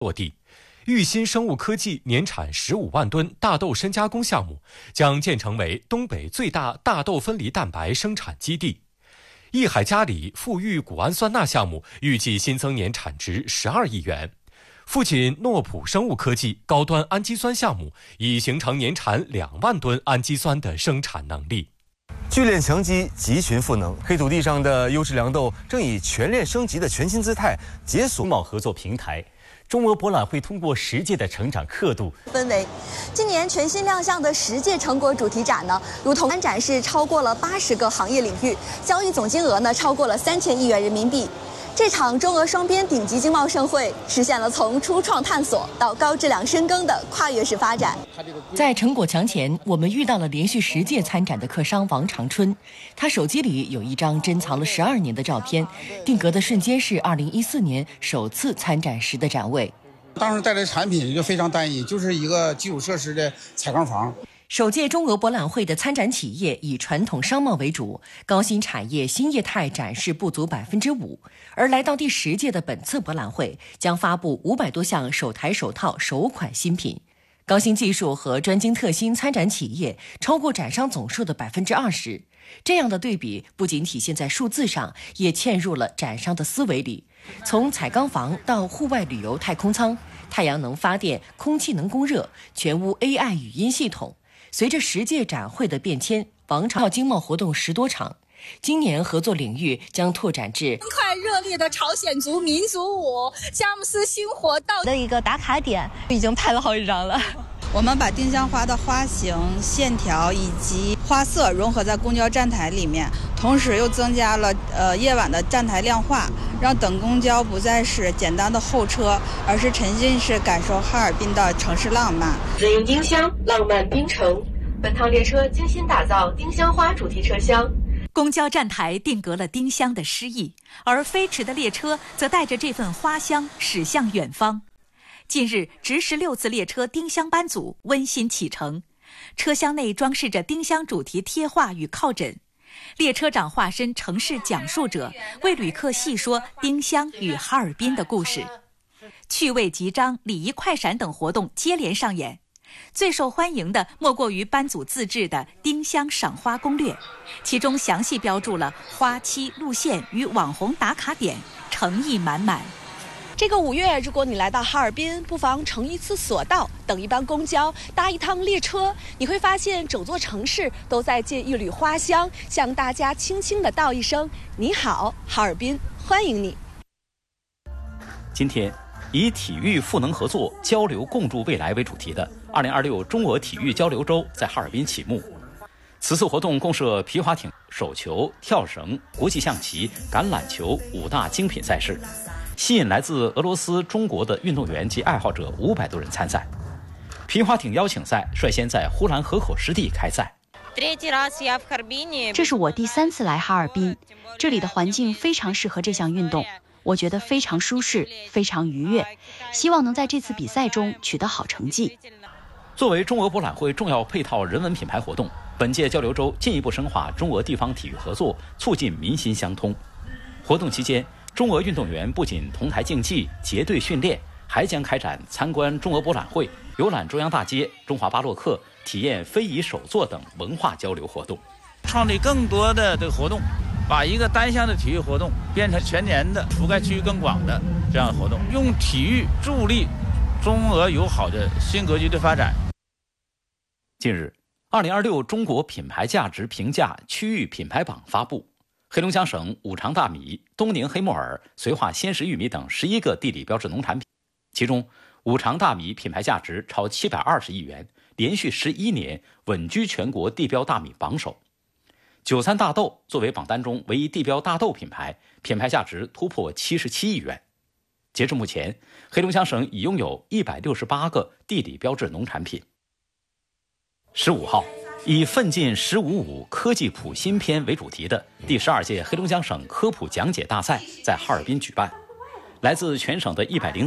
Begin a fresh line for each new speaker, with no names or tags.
落地。玉鑫生物科技年产15万吨大豆深加工项目将建成为东北最大大豆分离蛋白生产基地。益海嘉里富裕谷氨酸钠项目预计新增年产值12亿元。富锦诺普生物科技高端氨基酸项目已形成年产2万吨氨基酸的生产能力。
聚炼强基，集群赋能，黑土地上的优质粮豆正以全链升级的全新姿态解锁
贸合作平台。中俄博览会通过10届的成长刻度
氛围，今年全新亮相的10届成果主题展呢，如同展示超过了80个行业领域，交易总金额呢超过了3000亿元人民币。这场中俄双边顶级经贸盛会实现了从初创探索到高质量深耕的跨越式发展。
在成果墙前，我们遇到了连续10届参展的客商王长春，他手机里有一张珍藏了12年的照片，定格的瞬间是2014年首次参展时的展位。
当时带来的产品就非常单一，就是一个基础设施的采钢房。
首届中俄博览会的参展企业以传统商贸为主，高新产业新业态展示不足5%，而来到第10届的本次博览会将发布500多项首台首套首款新品。高新技术和专精特新参展企业超过展商总数的20%，这样的对比不仅体现在数字上，也嵌入了展商的思维里。从采钢房到户外旅游太空舱，太阳能发电、空气能供热、全屋 AI 语音系统。随着10届展会的变迁，王朝经贸活动10多场，今年合作领域将拓展至
快热烈的朝鲜族民族舞、佳木斯星火道
的一个打卡点，已经拍了好几张了。
我们把丁香花的花型、线条以及花色融合在公交站台里面，同时又增加了夜晚的站台亮化，让等公交不再是简单的候车，而是沉浸式感受哈尔滨的城市浪漫。
紫云丁香，浪漫冰城。本趟列车精心打造丁香花主题车厢。
公交站台定格了丁香的诗意，而飞驰的列车则带着这份花香驶向远方。近日，直16次列车丁香班组温馨启程，车厢内装饰着丁香主题贴画与靠枕。列车长化身城市讲述者，为旅客细说丁香与哈尔滨的故事。趣味集章、礼仪快闪等活动接连上演。最受欢迎的莫过于班组自制的丁香赏花攻略，其中详细标注了花期、路线与网红打卡点，诚意满满。
这个5月，如果你来到哈尔滨，不妨乘一次索道，等一班公交，搭一趟列车，你会发现整座城市都在借一缕花香，向大家轻轻地道一声你好，哈尔滨，欢迎你。
今天以体育赋能合作、交流共筑未来为主题的2026中俄体育交流周在哈尔滨启幕。此次活动共设皮划艇、手球、跳绳、国际象棋、橄榄球5大精品赛事，吸引来自俄罗斯、中国的运动员及爱好者500多人参赛。皮划艇邀请赛率先在呼兰河口湿地开赛。
这是我第3次来哈尔滨，这里的环境非常适合这项运动，我觉得非常舒适，非常愉悦，希望能在这次比赛中取得好成绩。
作为中俄博览会重要配套人文品牌活动，本届交流周进一步深化中俄地方体育合作，促进民心相通。活动期间，中俄运动员不仅同台竞技、结队训练，还将开展参观中俄博览会、游览中央大街、中华巴洛克、体验非遗手作等文化交流活动，
创立更多的这个活动，把一个单项的体育活动变成全年的、覆盖区域更广的这样的活动，用体育助力中俄友好的新格局的发展。
近日，2026中国品牌价值评价区域品牌榜发布，黑龙江省五常大米、东宁黑木耳、绥化鲜食玉米等11个地理标志农产品，其中五常大米品牌价值超720亿元，连续11年稳居全国地标大米榜首。93大豆作为榜单中唯一地标大豆品牌，品牌价值突破77亿元。截至目前，黑龙江省已拥有168个地理标志农产品。15号，以奋进“15+5”科技普新篇为主题的第12届黑龙江省科普讲解大赛在哈尔滨举办，来自全省的100